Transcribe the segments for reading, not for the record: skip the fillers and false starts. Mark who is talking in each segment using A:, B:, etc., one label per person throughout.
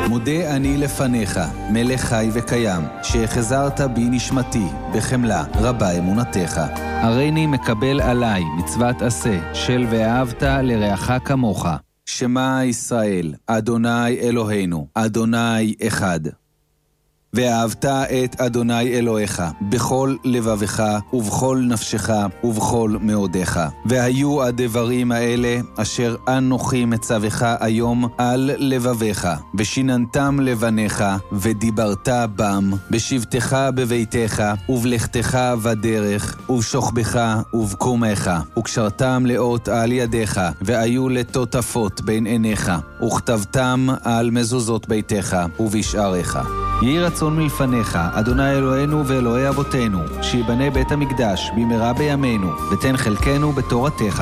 A: מודה אני לפניך, מלך חי וקיים, שהחזרת בי נשמתי, בחמלה רבה אמונתך. הריני מקבל עליי מצוות עשה, של ואהבת לרעך כמוך. שמע ישראל, אדוני אלוהינו, אדוני אחד. ואהבת את אדוני אלוהיך בכל לבבך ובכל נפשך ובכל מאודיך. והיו הדברים האלה אשר אנוכי מצווך היום על לבביך, ושיננתם לבניך, ודיברת בם, בשבתך בביתך, ובלכתך בדרך, ובשוכבך ובקומך, וקשרתם לאות על ידיך, והיו לטוטפות בין עיניך, וכתבתם על מזוזות ביתך ובשעריך. יהי רצון מלפניך, אדוני אלוהינו ואלוהי אבותינו, שיבנה בית המקדש במהרה בימינו, ותן חלקנו בתורתך.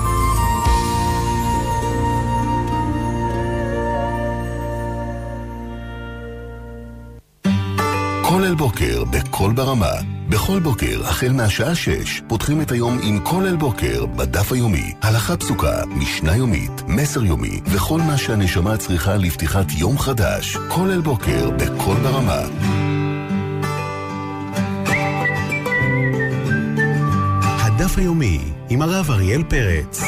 B: כולל בוקר בכל ברמה. בכל בוקר, החל מהשעה 6, פותחים את היום עם כולל בוקר בדף היומי. הלכה פסוקה, משנה יומית, מסר יומי, וכל מה שהנשמה צריכה לפתיחת יום חדש. כולל בוקר בכל ברמה. הדף היומי עם הרב אריאל פרץ.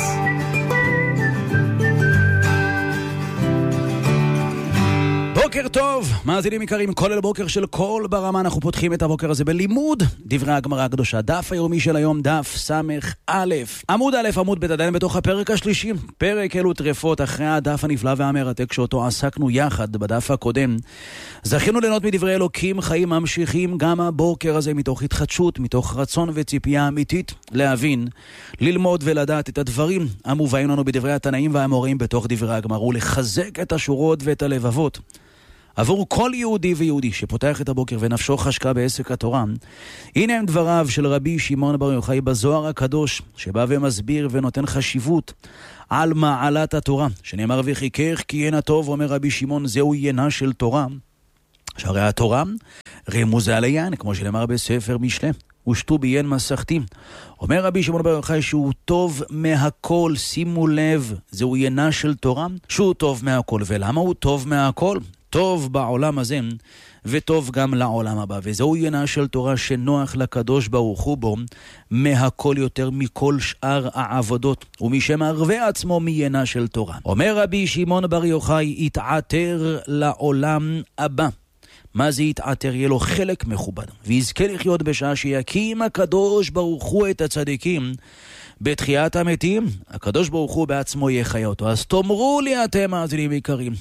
C: בוקר טוב, מאזינים יקרים, כולל בוקר של כל ברמה. אנחנו פותחים את הבוקר הזה בלימוד דברי הגמרא הקדושה. דף היומי של היום, דף סמך א', עמוד א', עמוד ב', עדיין בתוך הפרק השלישי, פרק אלו טרפות, אחרי הדף הנפלא והמרתק שאותו עסקנו יחד בדף הקודם. זכינו ליהנות מדברי אלוקים חיים ממשיכים גם הבוקר הזה, מתוך התחדשות, מתוך רצון וציפייה אמיתית להבין, ללמוד ולדעת את הדברים המובאים לנו בדברי התנאים והאמוראים בתוך דברי הגמרא, ולחזק את השורות ואת הלבבות עבור כל יהודי ויהודי שפותח את הבוקר ונפשו חשקה בעסק התורה. הנה הם דבריו של רבי שמעון בר יוחאי בזוהר הקדוש, שבא ומסביר ונותן חשיבות על מעלת התורה, שנאמר וחיקך כי אין הטוב, אומר רבי שמעון, זהו ינה של תורה. שהרי התורה רמוז על היין, כמו שנאמר בספר משלי, ושתו ביין מסכתי. אומר רבי שמעון בר יוחאי שהוא טוב מהכל, שימו לב, זהו ינה של תורה, שהוא טוב מהכל. ולמה הוא טוב מהכל? טוב בעולם הזה וטוב גם לעולם הבא, וזהו ינה של תורה שנוח לקדוש ברוך הוא בו מהכל יותר מכל שאר העבודות, ומשם ערבי עצמו מינה של תורה. אומר רבי שמעון בר יוחאי, יתעתר לעולם הבא. מה זה יתעתר? יהיה לו חלק מכובד, ויזכה לחיות בשעה שיקים הקדוש ברוך הוא את הצדיקים בתחיית המתים. הקדוש ברוך הוא בעצמו יחיה אותו. אז תאמרו לי אתם מאזינים יקרים,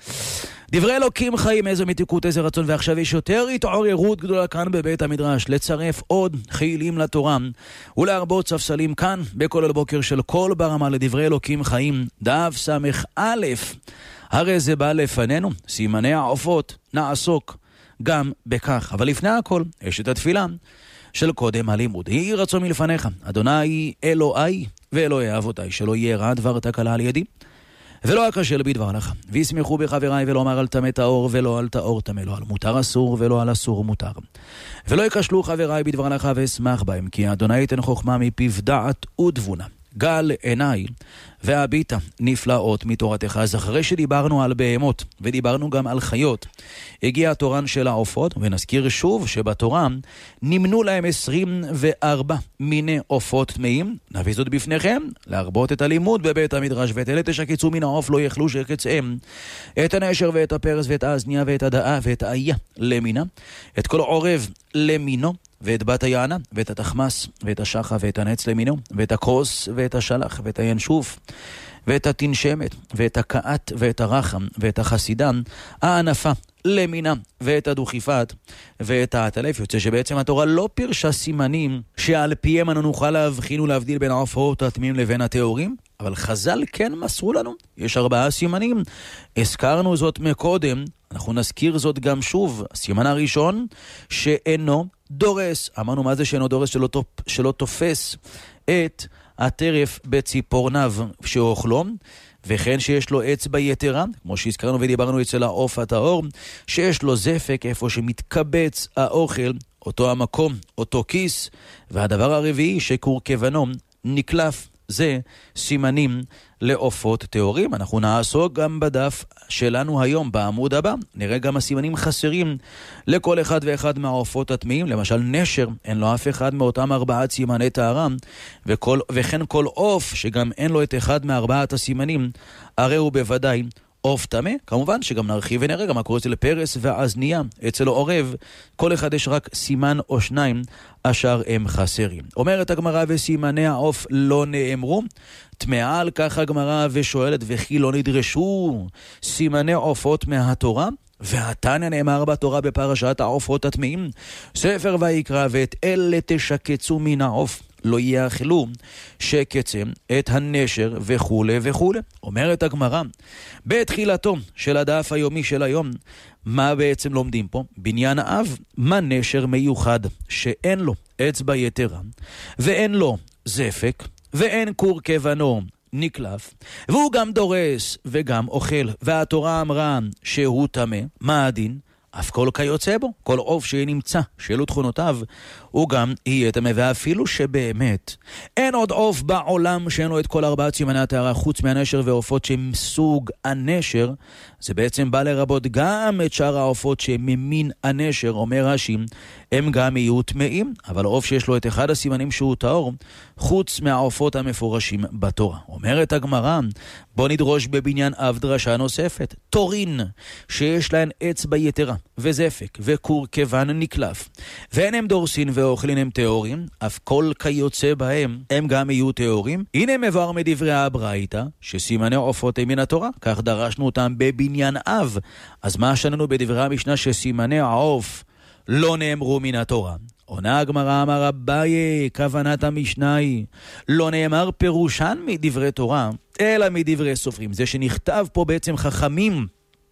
C: דברי אלוקים חיים, איזו מתיקות, איזה רצון. ועכשיו יש יותר התעוררות גדולה כאן בבית המדרש, לצרף עוד חילים לתורה ולהרבות ספסלים כאן בכל הבוקר של כל ברמה לדברי אלוקים חיים, דף סמך א'. הרי זה בא לפנינו, סימני העופות, נעסוק גם בכך. אבל לפני הכל יש את התפילה של קודם הלימוד. יהי רצון מלפניך, אדוני אלוהי ואלוהי אבותיי, שלא יהיה רע דבר תקלה על ידי ולא אקשל בדבר לך, וישמחו בחבריי, ולא אמר על טמא טהור ולא על טהור טמא, לא על מותר אסור ולא על אסור מותר, ולא יקשלו חבריי בדבר לך ואשמח בהם, כי אדוני ייתן חוכמה מפיו דעת ותבונה. גל עיניי והביטה נפלאות מתורתך. אז אחרי שדיברנו על בהמות ודיברנו גם על חיות, הגיע התורן של העופות, ונזכיר שוב שבתורה נמנו להם 24 מיני עופות טמאים. נביא זאת בפניכם להרבות את הלימוד בבית המדרש. ואת אלה תשקיצו מן העוף לא יאכלו שחצאם, את הנשר ואת הפרס ואת האזניה ואת הדאה ואת האיה למינה, את כל עורב למינו, ואת בת היענה, ואת התחמס, ואת השחה, ואת הנץ למינו, ואת הכוס, ואת השלח, ואת הינשוף, ואת התנשמת, ואת הקעת, ואת הרחם, ואת החסידן, הענפה למינה, ואת הדוכיפת, ואת העטלף. יוצא שבעצם התורה לא פירשה סימנים שעל פיהם אנו נוכל להבחין ולהבדיל בין העופות הטמאים לבין הטהורים, אבל חז"ל כן מסרו לנו, יש 4 סימנים. הזכרנו זאת מקודם, אנחנו נזכיר זאת גם שוב. הסימן הראשון, שאינו דורס. אמרנו מה זה שאינו דורס? שלא תופס את הטרף בציפורניו שאוכלו, וכן שיש לו אצבע יתרה, כמו שהזכרנו ודיברנו אצל העוף הטהור, שיש לו זפק איפה שמתקבץ האוכל, אותו המקום, אותו כיס. והדבר הרביעי, שקורקבנו נקלף זה סימנים לעופות טהורים. אנחנו נעסוק גם בדף שלנו היום בעמוד הבא. נראה גם הסימנים חסרים לכל אחד ואחד מהעופות הטמאים. למשל נשר, אין לו אף אחד מאותם 4 סימני טהרה, וכן כל עוף שגם אין לו את אחד מ4 הסימנים, הרי הוא בוודאי עוף טמא. כמובן שגם נרחיב ונראה גם מה קורה אצל פרס והאזנייה, אצל עורב, כל אחד יש רק סימן או 2 אשר הם חסרים. אומרת הגמרא, וסימני העוף לא נאמרו. תמאה על כך הגמרא ושואלת, וכי לא נדרשו סימני עופות מהתורה? והתניא נאמר בתורה בפרשת העופות הטמאים, ספר ויקרא, ואת אלה תשקצו מן העוף, לא יאכלו שקצם את הנשר וכו' וכו'. אומרת הגמרא, בתחילתו של הדף היומי של היום, מה בעצם לומדים פה? בניין אב, מה נשר מיוחד שאין לו אצבע יתרה, ואין לו זפק, ואין קור כבנו נקלף, והוא גם דורס וגם אוכל, והתורה אמרה שהוא טמא. מה הדין? אף כל כיוצא בו, כל עוף שנמצא שאלו תכונותיו, הוא גם יהיה טמא. ואפילו שבאמת אין עוד עוף בעולם שאין לו את כל 4 סימני הטהרה חוץ מהנשר ועופות שהם סוג הנשר, זה בעצם בא לרבות גם את שאר העופות שממין הנשר. אומר רש"י, הם גם יהיו טמאים, אבל עוף שיש לו את אחד הסימנים שהוא טהור, חוץ מהעופות המפורשים בתורה. אומרת הגמרא, בוא נדרוש בבניין אב דרשה נוספת. תורין שיש להן אצבע יתרה וזפק וקור כיוון נקלף, ואין הם דורסין ואוכלין הם טהורים, אף כל כיוצא בהם הם גם יהיו טהורים. הנה מבואר מדברי הברייתא שסימני עופות הם מן התורה, כך דרשנו אותם בבניין אב. אז מה שננו בדברי המשנה שסימני העוף לא נאמרו מן התורה? עונה הגמרא, אמר אביי, כוונת המשנה היא לא נאמר פירושן מדברי תורה אלא מדברי סופרים. זה שנכתב פה בעצם חכמים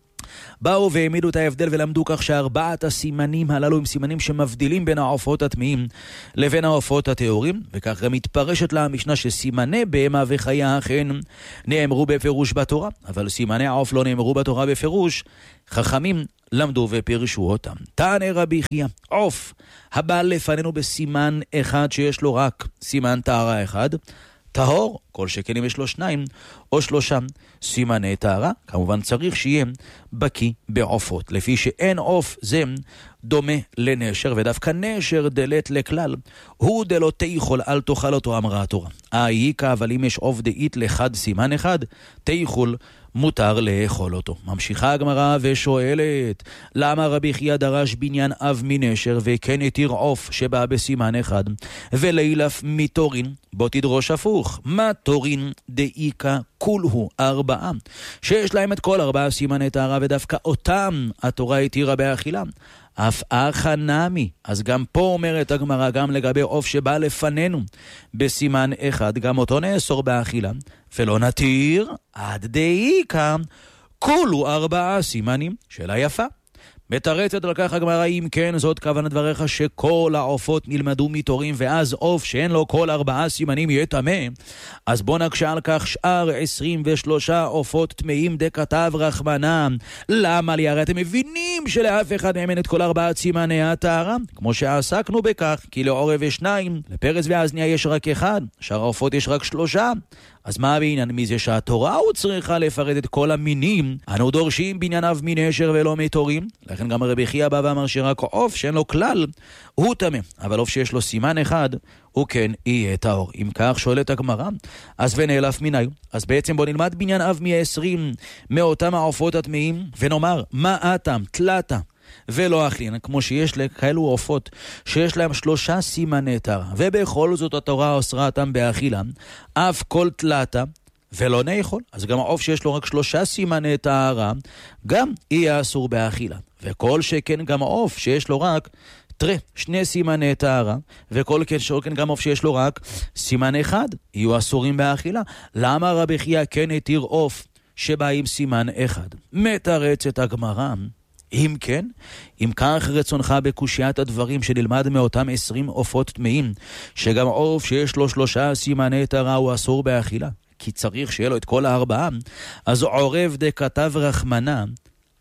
C: באו והעמידו את ההבדל ולמדו כך ש4 הסימנים הללו הם סימנים שמבדילים בין העופות הטמאים לבין העופות הטהורים, וכך גם מתפרשת לה המשנה שסימני בהמה וחיה אכן נאמרו בפירוש בתורה, אבל סימני העוף לא נאמרו בתורה בפירוש. חכמים למדו ופירשו אותם. תענה רבי חייא, עוף הבא לפנינו בסימן אחד שיש לו רק סימן טהרה אחד, טהור, כל שכן אם יש לו 2 או 3 סימני טהרה, כמובן צריך שיהיה בקי בעופות, לפי שאין עוף זה דומה לנשר, ודווקא נשר דלת לכלל, הוא דלא תאכול אל תאכל אותו, אמרה התורה. איקה, אבל אם יש עוף דאית לחד סימן אחד, תאכול מותר לאכול אותו. ממשיכה הגמרא ושואלת, למה רבי חייא דרש בניין אב מנשר וכן התיר עוף שבא בסימן אחד ולילף מתורין? בוא תדרוש הפוך. מה תורין דאיקה כולהו 4 שיש להם את כל 4 סימני טהרה, ודווקא אותם התורה התירה באכילה. אף אחא נמי, אז גם פה אומרת הגמרא, גם לגבי עוף שבא לפנינו בסימן אחד, גם אותו נאסור באכילה, ולא נתיר עד דאיקה כולו 4 סימנים. שאלה יפה. מתרצת על כך הגמרא, אם כן זאת כוונת דבריך שכל העופות נלמדו מתורים, ואז עוף שאין לו כל 4 סימנים יהיה טמא, אז בוא נקשה על כך שאר 23 עופות טמאים דכתב רחמנא. למה לי? הרי אתם מבינים שלאף אחד מהם אין את כל 4 סימני הטהרה, כמו שעסקנו בכך, כי לעורב יש 2, לפרס והאזנייה יש רק 1, שאר העופות יש רק 3. אז מה בעניין מזה שהתורה הוא צריכה לפרט את כל המינים? אנו דורשים בניין אב מנשר ולא מתורים. לכן גם רבי חייא בא ואמר שרק עוף שאין לו כלל הוא טמא, אבל עוף שיש לו סימן אחד הוא כן יהיה טהור. אם כך שואלת הגמרא, אז ונאלף מיני, אז בעצם בוא נלמד בניין אב מ20 מאותם העופות הטמאים ונאמר מה אתם תלתה ולא אכלין, כמו שיש לכאלו עופות שיש להם 3 סימני טהרה, ובכל זאת התורה אוסרה אותם באכילה, אף כל תלתה ולא נאכול. אז גם העוף שיש לו רק 3 סימני טהרה גם יהיה אסור באכילה, וכל שכן גם העוף שיש לו רק 2 סימני טהרה, וכל שכן גם עוף שיש לו רק סימן אחד יהיו אסורים באכילה. למה רבי חייא כן התיר עוף שבא עם סימן אחד? מתרצת הגמרא, אם כן, אם כך רצונך בקושיית הדברים שנלמד מאותם 20 עופות טמאים, שגם עוף שיש לו 3 סימני טהרה הוא אסור באכילה, כי צריך שיהיה לו את כל 4, אז עורב דכתב רחמנא,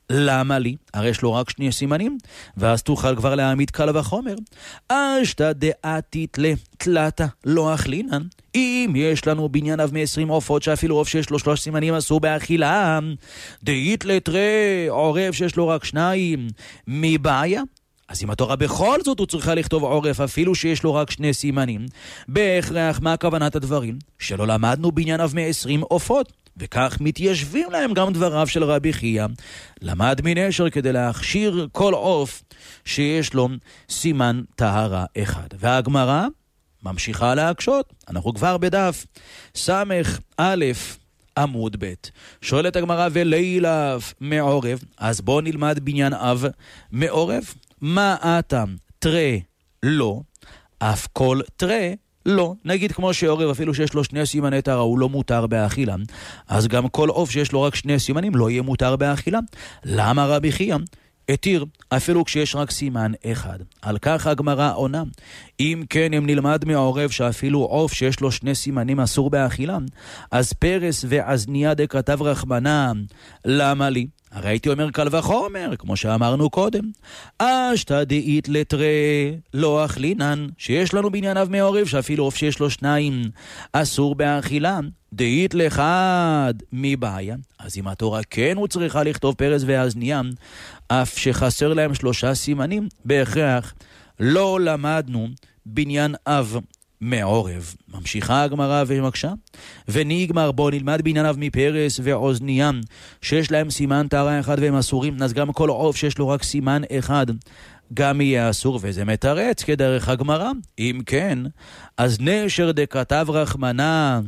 C: למה לי? הרי יש לו רק שני סימנים, ואז תוכל כבר להעמיד קל וחומר. אשתא דעתית לתלתה לא אכלינן. אם יש לנו בנייניו מ-20 עופות, שאפילו עוף שיש לו 3 סימנים אסור באכילה, דאית לתרי עורף שיש לו רק 2, מבעיה? אז אם התורה בכל זאת הוא צריכה לכתוב עורף אפילו שיש לו רק 2 סימנים, בהכרח מה כוונת הדברים? שלא למדנו בנייניו מ-20 עופות, וכך מתיישבים להם גם דבריו של רבי חייא. למד מנשר כדי להכשיר כל עוף שיש לו סימן טהרה אחד. והגמרא ממשיכה להקשות. אנחנו כבר בדף סמך א' עמוד ב'. שואלת הגמרא ולילף מעורב. אז בוא נלמד בניין אב מעורב. מה אתה תרה לא, אף כל תרה לא. נגיד כמו שעורב אפילו שיש לו 2 סימני טהרה הוא לא מותר באכילה, אז גם כל עוף שיש לו רק 2 סימנים לא יהיה מותר באכילה. למה רבי חייא התיר אפילו כשיש רק סימן אחד? על כך הגמרא עונה, אם כן אם נלמד מעורב שאפילו עוף שיש לו 2 סימנים אסור באכילה, אז פרס ועזניה דכתב רחמנה, למה לי? הרי הייתי אומר קל וחומר, כמו שאמרנו קודם. אשתא דאית לתרי לא אכלינן, שיש לנו בענייניו מעורב שאפילו עוף שיש לו 2 אסור באכילה, דאית לחד מבעיה. אז אם התורה כן הוא צריכה לכתוב פרס ואזניה, אף שחסר להם 3 סימנים, בהכרח לא למדנו בניין אב מעורב. ממשיכה הגמרא ומקשה, ונגמר בו נלמד בענייניו מפרס ואוזניה שיש להם סימן טהרה אחד והם אסורים, אז גם כל עוף שיש לו רק סימן אחד גם יהיה אסור, וזה מתרץ כדרך הגמרא. אם כן, אז נשר דכתב רחמנה,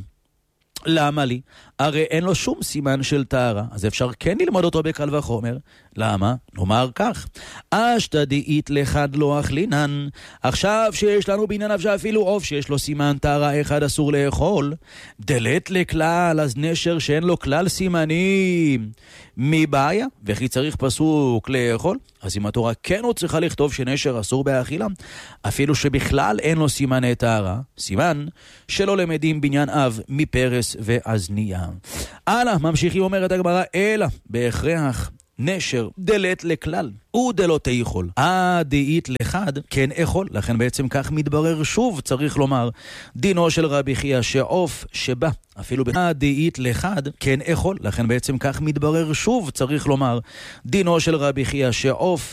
C: למה לי? הרי אין לו שום סימן של טהרה, אז אפשר כן ללמוד אותו בקל וחומר. למה? נאמר כך, אשתא דאית לחד לא אכלינן. עכשיו שיש לנו בענייניו שאפילו עוף שיש לו סימן טהרה אחד אסור לאכול, דלת לכלל, אז נשר שאין לו כלל סימנים מבעיה, וכי צריך פסוק לאכול. אז אם התורה כן הוא צריכה לכתוב שנשר אסור באכילה, אפילו שבכלל אין לו סימני טהרה, סימן שלא למדים בניין אב מפרס ואזניה. הלאה, ממשיכים אומרת הגמרא, אלא בהכרח נשר דלת לכלל ודלא תאכול. דאית לחד כן אכול. לכן בעצם כך מתברר שוב, צריך לומר, דינו של רבי חייא שעוף שבא אפילו דאית לחד כן אכול. לכן בעצם כך מתברר שוב, צריך לומר, דינו של רבי חייא שעוף